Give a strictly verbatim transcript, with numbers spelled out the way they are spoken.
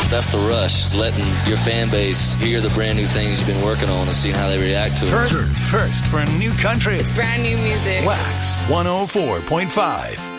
That's the rush, letting your fan base hear the brand new things you've been working on and seeing how they react to it. First, first for new country. It's brand new music. Wax one oh four point five.